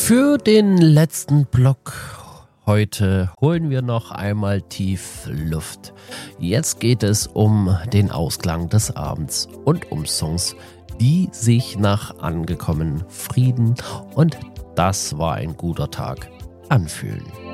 Für den letzten Block heute holen wir noch einmal tief Luft. Jetzt geht es um den Ausklang des Abends und um Songs, die sich nach angekommen Frieden und das war ein guter Tag anfühlen.